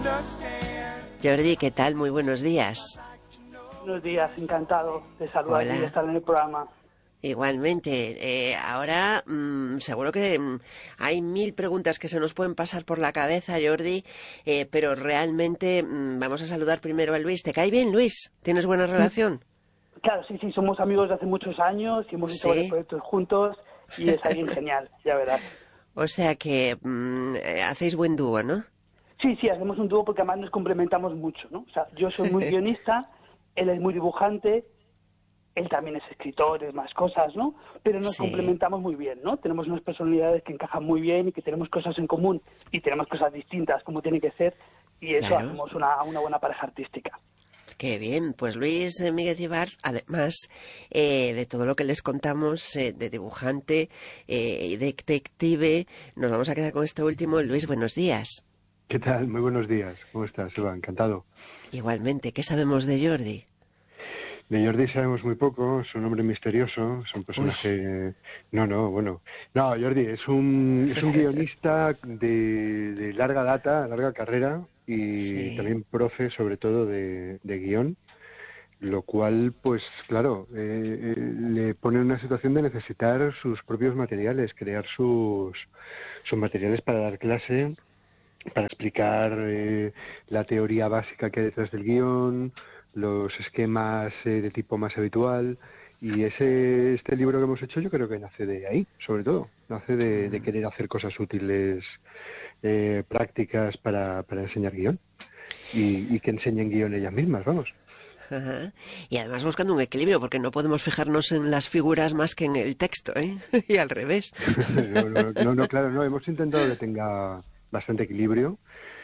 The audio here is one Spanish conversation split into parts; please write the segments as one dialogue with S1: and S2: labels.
S1: Jordi, ¿qué tal? Muy buenos días.
S2: Buenos días, encantado de saludar y de estar en el programa.
S1: Igualmente, ahora seguro que hay 1000 preguntas que se nos pueden pasar por la cabeza, Jordi, pero realmente vamos a saludar primero a Luis. ¿Te cae bien, Luis? ¿Tienes buena relación?
S2: Claro, sí, somos amigos de hace muchos años y hemos hecho varios proyectos juntos y es alguien genial, ya verás.
S1: O sea que hacéis buen dúo, ¿no?
S2: Sí, hacemos un dúo porque además nos complementamos mucho, ¿no? O sea, yo soy muy guionista, él es muy dibujante, él también es escritor, es más cosas, ¿no? Pero nos complementamos muy bien, ¿no? Tenemos unas personalidades que encajan muy bien y que tenemos cosas en común y tenemos cosas distintas como tiene que ser y eso hacemos una buena pareja artística.
S1: Qué bien, pues Luis Míguez Ibar, además de todo lo que les contamos, de dibujante y detective, nos vamos a quedar con este último. Luis, buenos días.
S3: ¿Qué tal? Muy buenos días. ¿Cómo estás, Eva? Encantado.
S1: Igualmente, ¿qué sabemos de Jordi?
S3: De Jordi sabemos muy poco, es un hombre misterioso, es un personaje... No, Jordi es un guionista de larga data, larga carrera y también profe sobre todo de guión, lo cual, pues claro, le pone en una situación de necesitar sus propios materiales, crear sus materiales para dar clase, para explicar la teoría básica que hay detrás del guión, los esquemas de tipo más habitual, y este libro que hemos hecho yo creo que nace de ahí, sobre todo, nace de querer hacer cosas útiles, prácticas para enseñar guión, y que enseñen guión ellas mismas, vamos.
S1: Ajá. Y además buscando un equilibrio, porque no podemos fijarnos en las figuras más que en el texto, ¿eh? Y al revés.
S3: Claro, hemos intentado que tenga bastante equilibrio.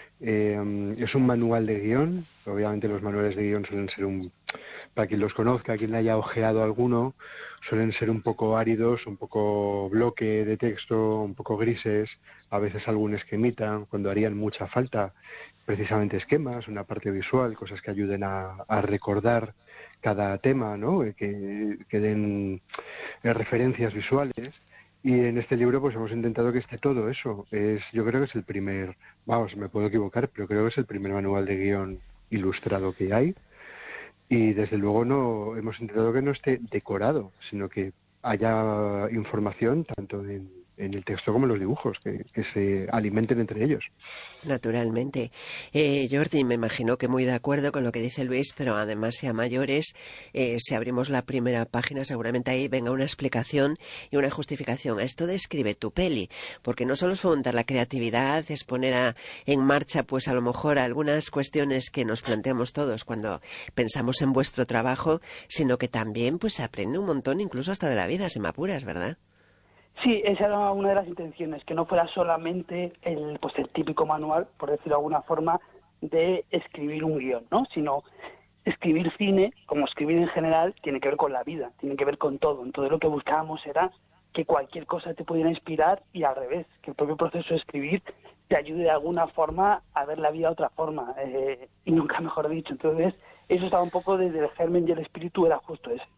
S3: Es un manual de guión. Obviamente los manuales de guión suelen ser para quien los conozca, quien haya ojeado alguno, suelen ser un poco áridos, un poco bloque de texto, un poco grises, a veces algún esquemita, cuando harían mucha falta, precisamente esquemas, una parte visual, cosas que ayuden a recordar cada tema, ¿no? Que den referencias visuales. Y en este libro pues hemos intentado que esté todo eso. Yo creo que es el primer, vamos, me puedo equivocar, pero creo que es el primer manual de guión ilustrado que hay. Y desde luego no hemos intentado que no esté decorado, sino que haya información tanto en el texto como en los dibujos, que se alimenten entre ellos.
S1: Naturalmente. Jordi, me imagino que muy de acuerdo con lo que dice Luis, pero además si a mayores, si abrimos la primera página, seguramente ahí venga una explicación y una justificación. Esto describe tu peli, porque no solo es fomentar la creatividad, es poner en marcha, pues a lo mejor algunas cuestiones que nos planteamos todos cuando pensamos en vuestro trabajo, sino que también pues se aprende un montón, incluso hasta de la vida, si me apuras, ¿verdad?
S2: Sí, esa era una de las intenciones, que no fuera solamente el típico manual, por decirlo de alguna forma, de escribir un guión, ¿no? Sino escribir cine, como escribir en general, tiene que ver con la vida, tiene que ver con todo. Entonces lo que buscábamos era que cualquier cosa te pudiera inspirar y al revés, que el propio proceso de escribir te ayude de alguna forma a ver la vida de otra forma, y nunca mejor dicho. Entonces eso estaba un poco desde el germen y el espíritu era justo ese.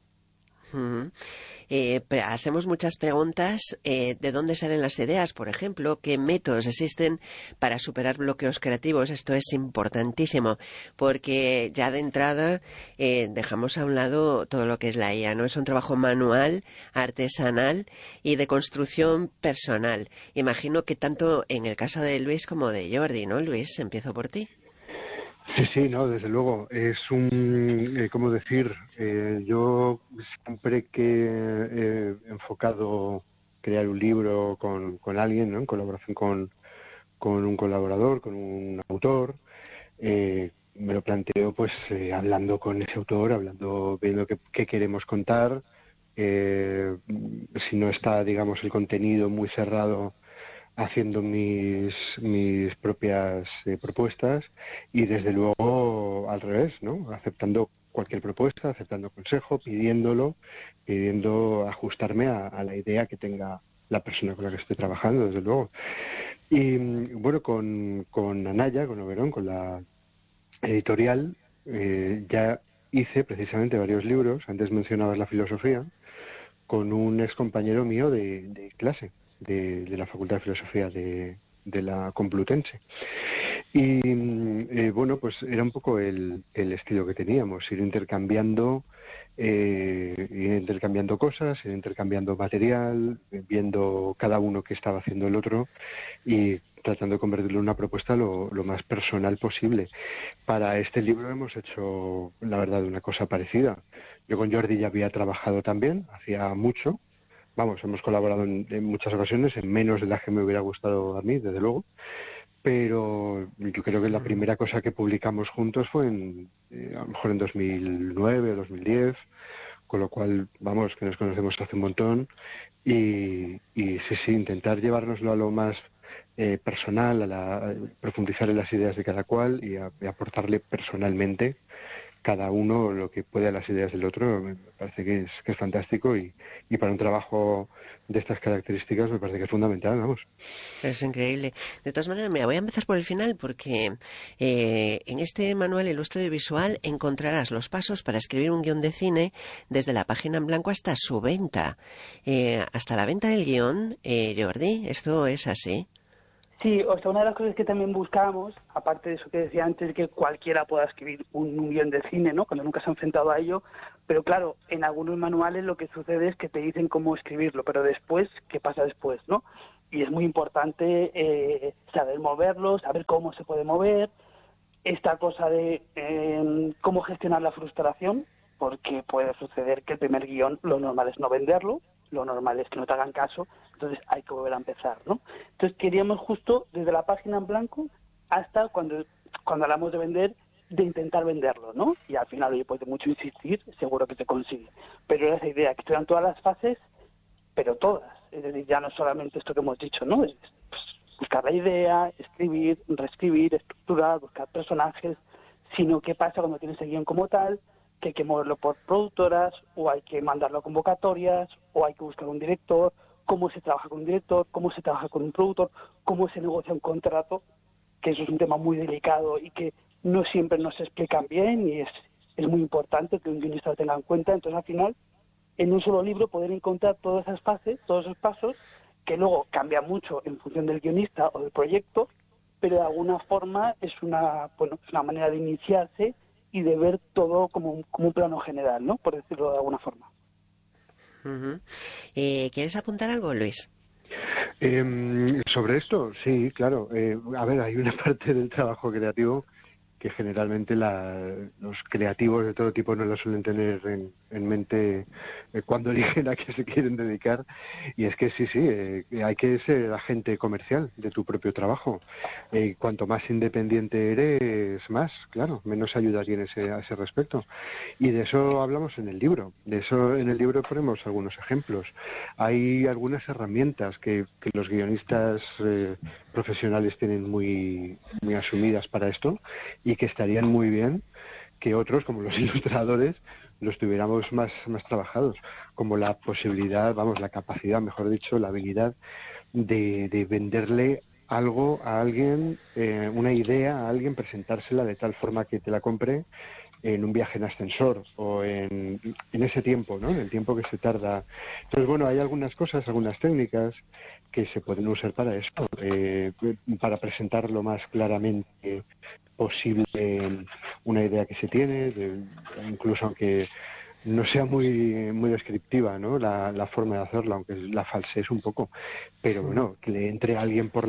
S1: Hacemos muchas preguntas, ¿de dónde salen las ideas? Por ejemplo, ¿qué métodos existen para superar bloqueos creativos? Esto es importantísimo, porque ya de entrada dejamos a un lado todo lo que es la IA, ¿no? Es un trabajo manual, artesanal y de construcción personal. Imagino que tanto en el caso de Luis como de Jordi, ¿no? Luis, empiezo por ti.
S3: Sí, no, desde luego. Es ¿cómo decir? Yo siempre que he enfocado crear un libro con alguien, ¿no? En colaboración con un colaborador, con un autor, me lo planteo pues hablando con ese autor, viendo qué queremos contar, si no está, digamos, el contenido muy cerrado, haciendo mis propias propuestas y desde luego al revés, ¿no? Aceptando cualquier propuesta, aceptando consejo, pidiendo ajustarme a la idea que tenga la persona con la que estoy trabajando, desde luego. Y bueno, con Anaya, con Oberón, con la editorial, ya hice precisamente varios libros. Antes mencionabas la filosofía, con un ex compañero mío de clase de la Facultad de Filosofía de la Complutense. Y bueno, pues era un poco el estilo que teníamos, ir intercambiando cosas, ir intercambiando material, viendo cada uno qué estaba haciendo el otro y tratando de convertirlo en una propuesta lo más personal posible. Para este libro hemos hecho, la verdad, una cosa parecida. Yo con Jordi ya había trabajado también, hacía mucho. Vamos, hemos colaborado en muchas ocasiones, en menos de las que me hubiera gustado a mí, desde luego. Pero yo creo que la primera cosa que publicamos juntos fue a lo mejor en 2009 o 2010, con lo cual, vamos, que nos conocemos hace un montón. Y sí, intentar llevárnoslo a lo más personal, a profundizar en las ideas de cada cual y aportarle personalmente cada uno lo que puede a las ideas del otro. Me parece que es fantástico y para un trabajo de estas características me parece que es fundamental, vamos.
S1: Es increíble. De todas maneras, mira, voy a empezar por el final porque en este manual ilustre visual encontrarás los pasos para escribir un guión de cine desde la página en blanco hasta su venta. Hasta la venta del guión, Jordi, ¿esto es así?
S2: Sí, o sea, una de las cosas que también buscamos, aparte de eso que decía antes, que cualquiera pueda escribir un guión de cine, ¿no?, cuando nunca se ha enfrentado a ello, pero claro, en algunos manuales lo que sucede es que te dicen cómo escribirlo, pero después, ¿qué pasa después, no? Y es muy importante saber moverlo, saber cómo se puede mover, esta cosa de cómo gestionar la frustración, porque puede suceder que el primer guión lo normal es no venderlo, lo normal es que no te hagan caso, entonces hay que volver a empezar, ¿no? Entonces queríamos justo desde la página en blanco hasta cuando hablamos de vender, de intentar venderlo, ¿no? Y al final, oye, pues de mucho insistir, seguro que se consigue. Pero era esa idea, que estuvieran todas las fases, pero todas. Es decir, ya no solamente esto que hemos dicho, ¿no? Es, pues, buscar la idea, escribir, reescribir, estructurar, buscar personajes, sino qué pasa cuando tienes el guión como tal, que hay que moverlo por productoras, o hay que mandarlo a convocatorias, o hay que buscar un director, cómo se trabaja con un director, cómo se trabaja con un productor, cómo se negocia un contrato, que eso es un tema muy delicado y que no siempre nos explican bien y es muy importante que un guionista lo tenga en cuenta. Entonces, al final, en un solo libro poder encontrar todas esas fases, todos esos pasos, que luego cambia mucho en función del guionista o del proyecto, pero de alguna forma es una manera de iniciarse y de ver todo como un plano general, ¿no?, por decirlo de alguna forma.
S1: Uh-huh. ¿Quieres apuntar algo, Luis?
S3: Sobre esto, sí, claro. A ver, hay una parte del trabajo creativo que generalmente los creativos de todo tipo no lo suelen tener en mente cuando eligen a qué se quieren dedicar, y es que sí, hay que ser agente comercial de tu propio trabajo. Cuanto más independiente eres, más, claro, menos ayuda tienes a ese respecto. Y de eso hablamos en el libro. De eso en el libro ponemos algunos ejemplos. Hay algunas herramientas que los guionistas profesionales tienen muy asumidas para esto y que estarían muy bien que otros, como los ilustradores, los tuviéramos más trabajados, como la posibilidad, la capacidad, mejor dicho, la habilidad de venderle algo a alguien, una idea a alguien, presentársela de tal forma que te la compre en un viaje en ascensor o en ese tiempo, ¿no?, en el tiempo que se tarda. Entonces, bueno, hay algunas cosas, algunas técnicas que se pueden usar para eso, para presentar lo más claramente posible una idea que se tiene, incluso aunque no sea muy descriptiva, ¿no?, la forma de hacerla, aunque la falsees un poco, pero bueno, que le entre a alguien por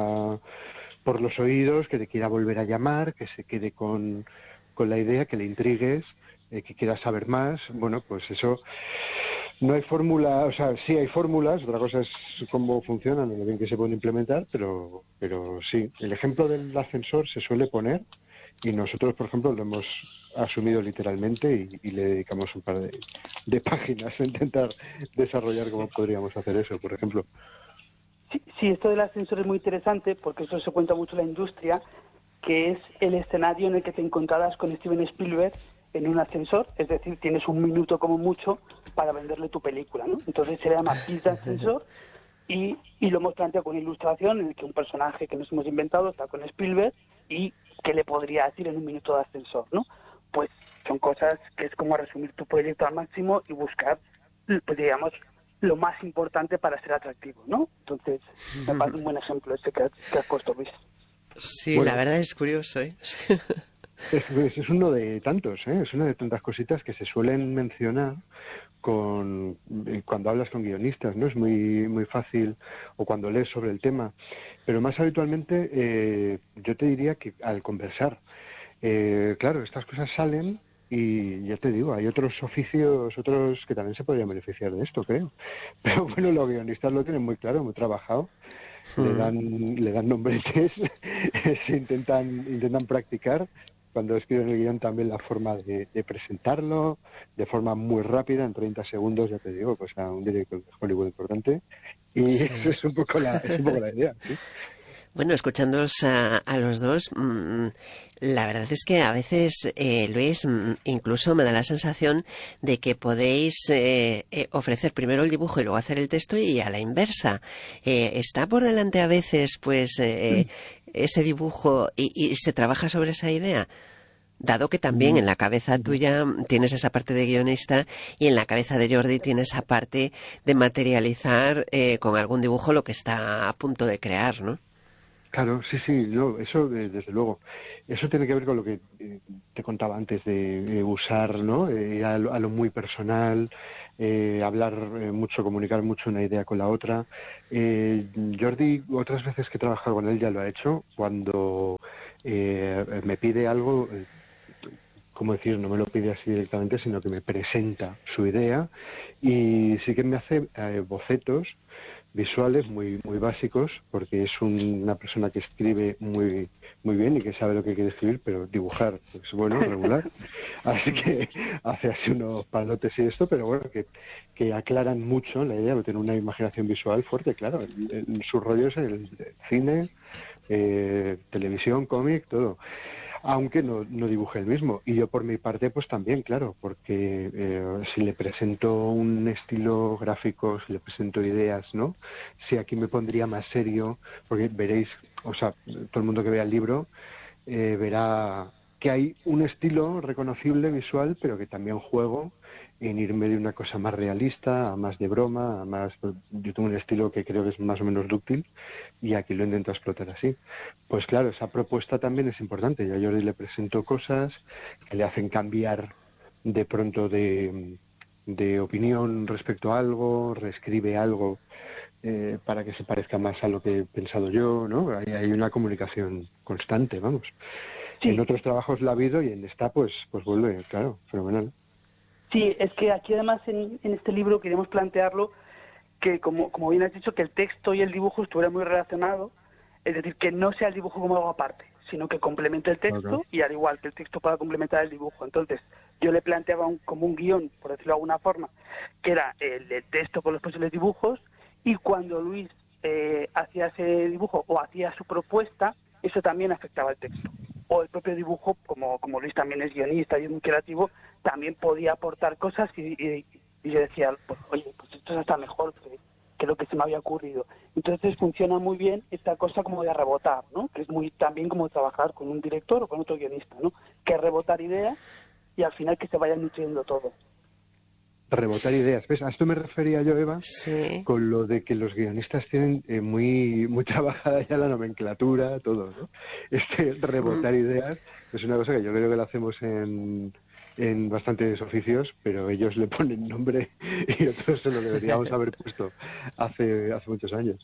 S3: los oídos, que te quiera volver a llamar, que se quede con la idea, que le intrigues, que quiera saber más. Bueno, pues eso, no hay fórmula, o sea, sí hay fórmulas, otra cosa es cómo funcionan y lo bien que se pueden implementar, pero sí, el ejemplo del ascensor se suele poner y nosotros, por ejemplo, lo hemos asumido literalmente y le dedicamos un par de páginas a intentar desarrollar cómo podríamos hacer eso, por ejemplo.
S2: Sí, esto del ascensor es muy interesante porque eso se cuenta mucho en la industria, que es el escenario en el que te encontrarás con Steven Spielberg en un ascensor, es decir, tienes un minuto como mucho para venderle tu película, ¿no? Entonces se le llama pista de ascensor y lo hemos planteado con una ilustración en el que un personaje que nos hemos inventado está con Spielberg y qué le podría decir en un minuto de ascensor, ¿no? Pues son cosas que es como resumir tu proyecto al máximo y buscar, pues digamos, lo más importante para ser atractivo, ¿no? Entonces, me parece un buen ejemplo este que has puesto, Luis.
S1: Sí,
S3: Bueno,
S1: la verdad es curioso, ¿eh?
S3: es uno de tantos, ¿eh? Es una de tantas cositas que se suelen mencionar cuando hablas con guionistas, ¿no? Es muy fácil, o cuando lees sobre el tema, pero más habitualmente yo te diría que al conversar. Claro, estas cosas salen y ya te digo, hay otros oficios, otros que también se podrían beneficiar de esto, creo. Pero bueno, los guionistas lo tienen muy claro, muy trabajado,
S1: Mm.
S3: le dan nombretes, intentan practicar cuando escriben el guión también la forma de presentarlo, de forma muy rápida, en 30 segundos, ya te digo, pues a un director de Hollywood importante. Y eso
S1: Sí.
S3: es un poco la idea, ¿sí?
S1: Bueno, escuchándoos a los dos, la verdad es que a veces, Luis, incluso me da la sensación de que podéis ofrecer primero el dibujo y luego hacer el texto y a la inversa. ¿Está por delante a veces, pues, ese dibujo y se trabaja sobre esa idea? Dado que también
S3: Mm,
S1: en la cabeza tuya tienes esa parte de guionista y en la cabeza de Jordi tienes esa parte de materializar con algún dibujo lo que está a punto de crear, ¿no?
S3: claro, sí, sí, no, eso desde luego. Eso tiene que ver con lo que te contaba antes de usar, ¿no? A lo muy personal, hablar mucho, comunicar mucho una idea con la otra. Jordi, otras veces que he trabajado con él ya lo ha hecho, cuando me pide algo, como decir, no me lo pide así directamente, sino que me presenta su idea y sí que me hace bocetos visuales muy básicos, porque es una persona que escribe muy bien y que sabe lo que quiere escribir, pero dibujar, pues bueno, regular. Así que hace así unos palotes y esto, pero bueno, que aclaran mucho la idea de tener una imaginación visual fuerte, claro. Su rollo es el cine, televisión, cómic, todo, aunque no dibuje el mismo. Y yo por mi parte pues también, claro, porque si le presento un estilo gráfico, si le presento ideas, ¿no? Si aquí me pondría más serio, porque veréis, o sea, todo el mundo que vea el libro verá que hay un estilo reconocible visual, pero que también juego en irme de una cosa más realista a más de broma, a más... Yo tengo un estilo que creo que es más o menos dúctil y aquí lo intento explotar así. Pues claro, esa propuesta también es importante. Yo a Jordi le presento cosas que le hacen cambiar de pronto de opinión respecto a algo, reescribe algo para que se parezca más a lo que he pensado yo, ¿no? Hay una comunicación constante, vamos. En
S2: Sí,
S3: otros trabajos la ha habido y en esta pues vuelve, claro, fenomenal.
S2: sí, es que aquí además en este libro queremos plantearlo que, como bien has dicho, que el texto y el dibujo estuvieran muy relacionados, es decir, que no sea el dibujo como algo aparte, sino que complemente el
S3: Claro.
S2: texto y al igual que el texto pueda complementar el dibujo. Entonces, yo le planteaba como un guión, por decirlo de alguna forma, que era el texto con los posibles dibujos, y cuando Luis hacía ese dibujo o hacía su propuesta, eso también afectaba al texto. O el propio dibujo, como Luis también es guionista y es muy creativo, también podía aportar cosas y yo decía, pues, oye, pues esto es hasta mejor que lo que se me había ocurrido. Entonces funciona muy bien esta cosa como de rebotar, ¿no? Que es muy también como trabajar con un director o con otro guionista, ¿no? Que rebotar ideas y al final que se vayan nutriendo todo.
S3: Rebotar ideas. ¿Ves? A esto me refería yo, Eva,
S1: Sí.
S3: con lo de que los guionistas tienen muy trabajada ya la nomenclatura, todo, ¿no? Este
S1: Mm.
S3: rebotar ideas es una cosa que yo creo que lo hacemos en bastantes oficios, pero ellos le ponen nombre y otros se lo deberíamos haber puesto hace muchos años.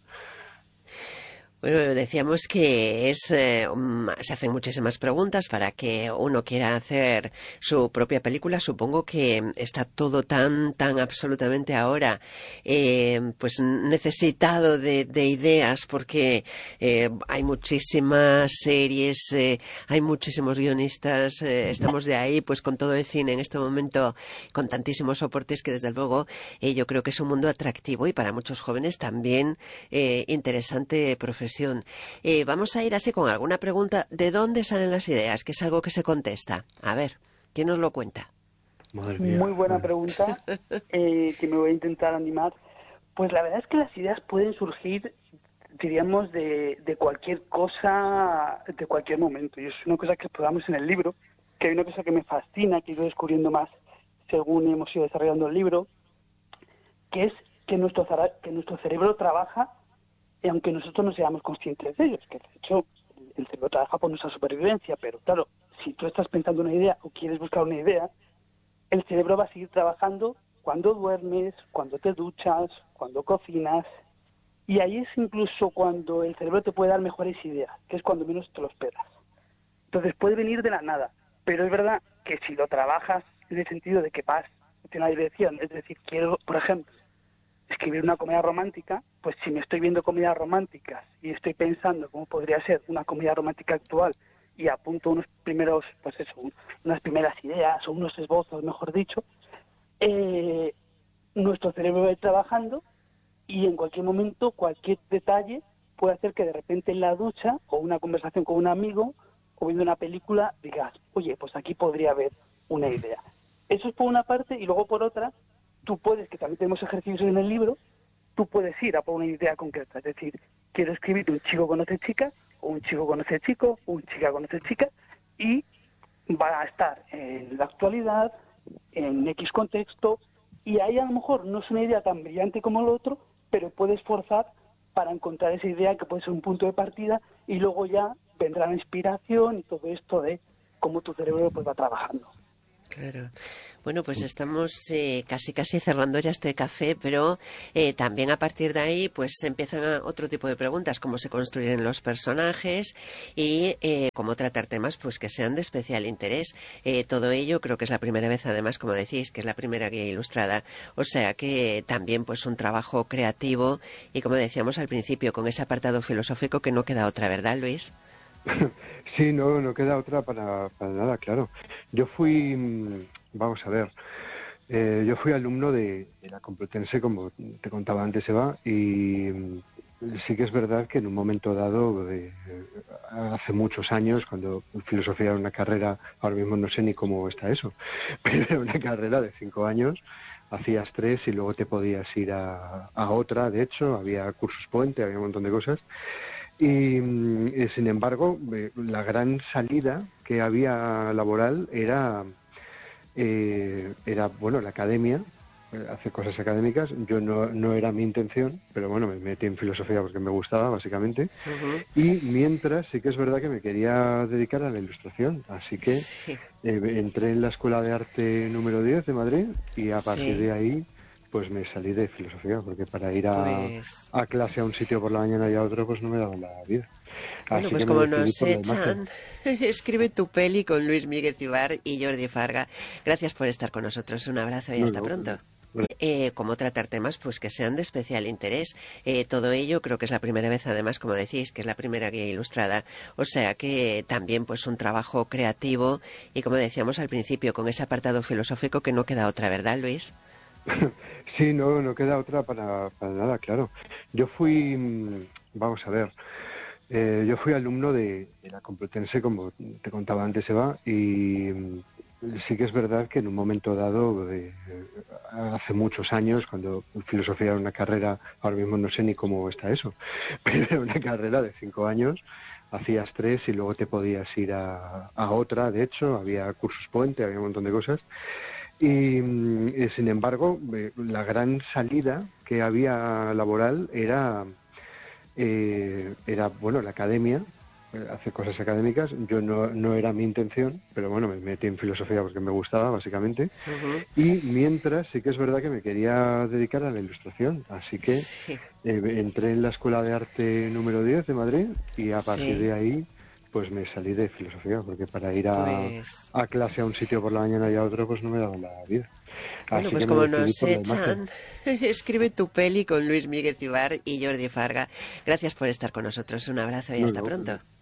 S1: Bueno, decíamos que se hacen muchísimas preguntas para que uno quiera hacer su propia película. Supongo que está todo tan absolutamente ahora, pues necesitado de ideas, porque hay muchísimas series, hay muchísimos guionistas, estamos de ahí, pues con todo el cine en este momento, con tantísimos soportes que desde luego yo creo que es un mundo atractivo y para muchos jóvenes también interesante profesión. Vamos a ir así con alguna pregunta. ¿De dónde salen las ideas? Que es algo que se contesta. A ver, ¿quién nos lo cuenta?
S3: Madre mía.
S2: Muy buena
S3: Bueno.
S2: pregunta, que me voy a intentar animar. Pues la verdad es que las ideas pueden surgir, diríamos, de cualquier cosa, de cualquier momento. Y es una cosa que exploramos en el libro, que hay una cosa que me fascina, que he ido descubriendo más según hemos ido desarrollando el libro, que es que que nuestro cerebro trabaja aunque nosotros no seamos conscientes de ellos, que de hecho el cerebro trabaja por nuestra supervivencia, pero claro, si tú estás pensando una idea o quieres buscar una idea, el cerebro va a seguir trabajando cuando duermes, cuando te duchas, cuando cocinas, y ahí es incluso cuando el cerebro te puede dar mejores ideas, que es cuando menos te lo esperas. Entonces puede venir de la nada, pero es verdad que si lo trabajas en el sentido de que vas en una dirección, es decir, quiero, por ejemplo, escribir una comedia romántica, pues si me estoy viendo comedias románticas y estoy pensando cómo podría ser una comedia romántica actual y apunto unos primeros, pues eso, unas primeras ideas o unos esbozos, mejor dicho, nuestro cerebro va a ir trabajando y en cualquier momento, cualquier detalle puede hacer que de repente en la ducha o una conversación con un amigo o viendo una película digas, oye, pues aquí podría haber una idea. Eso es por una parte, y luego por otra, tú puedes, que también tenemos ejercicios en el libro, tú puedes ir a por una idea concreta, es decir, quiero escribir un chico conoce chica, o un chico conoce chico, o un chica conoce chica, y va a estar en la actualidad, en X contexto, y ahí a lo mejor no es una idea tan brillante como lo otro, pero puedes forzar para encontrar esa idea que puede ser un punto de partida, y luego ya vendrá la inspiración y todo esto de cómo tu cerebro pues va trabajando.
S1: Claro. Bueno, pues estamos casi cerrando ya este café, pero también a partir de ahí pues empiezan otro tipo de preguntas, cómo se construyen los personajes y cómo tratar temas pues que sean de especial interés. Todo ello creo que es la primera vez, además, como decís, que es la primera guía ilustrada, o sea que también pues un trabajo creativo y, como decíamos al principio, con ese apartado filosófico que no queda otra, ¿verdad, Luis?
S3: Sí, no queda otra para nada, claro. Yo fui, vamos a ver, yo fui alumno de la Complutense, como te contaba antes, Eva, y sí que es verdad que en un momento dado, hace muchos años, cuando filosofía era una carrera, ahora mismo no sé ni cómo está eso, pero era una carrera de 5 años, hacías 3 y luego te podías ir a otra, de hecho, había cursos puente, había un montón de cosas. Y sin embargo, la gran salida que había laboral era bueno, la academia, hacer cosas académicas. Yo no era mi intención, pero bueno, me metí en filosofía porque me gustaba, básicamente.
S1: Uh-huh.
S3: Y mientras sí que es verdad que me quería dedicar a la ilustración, así que
S1: Sí.
S3: entré en la Escuela de Arte número 10 de Madrid y a partir
S1: Sí.
S3: de ahí pues me salí de filosofía, porque para ir
S1: Pues
S3: a clase a un sitio por la mañana y a otro, pues no me daba la vida.
S1: bueno,
S3: Así
S1: pues
S3: que me
S1: como
S3: decidí
S1: nos
S3: por la imagen.
S1: echan, escribe tu peli con Luis Miguel Cibar y Jordi Farga. Gracias por estar con nosotros. Un abrazo y hasta pronto.
S3: Bueno,
S1: Cómo tratar temas pues que sean de especial interés. Todo ello creo que es la primera vez, además, como decís, que es la primera guía ilustrada, o sea que también pues un trabajo creativo y, como decíamos al principio, con ese apartado filosófico que no queda otra, ¿verdad, Luis?
S3: sí, no queda otra para nada, claro. Yo fui, vamos a ver, yo fui alumno de la Complutense, como te contaba antes, Eva, y sí que es verdad que en un momento dado, hace muchos años, cuando filosofía era una carrera, ahora mismo no sé ni cómo está eso, pero era una carrera de 5 años, hacías 3 y luego te podías ir a otra, de hecho, había cursos puente, había un montón de cosas. Y sin embargo, la gran salida que había laboral era bueno, la academia, hacer cosas académicas. Yo no era mi intención, pero bueno, me metí en filosofía porque me gustaba, básicamente.
S1: Uh-huh.
S3: Y mientras sí que es verdad que me quería dedicar a la ilustración, así que
S1: Sí.
S3: entré en la Escuela de Arte número 10 de Madrid y a partir
S1: Sí.
S3: de ahí pues me salí de filosofía, porque para ir
S1: Pues
S3: a clase a un sitio por la mañana y a otro, pues no me daba la vida.
S1: bueno,
S3: Así
S1: pues
S3: que me
S1: como
S3: decidí
S1: nos
S3: por la imagen.
S1: echan, escribe tu peli con Luis Miguel Cibar y Jordi Farga. Gracias por estar con nosotros. Un abrazo y hasta
S3: No,
S1: pronto.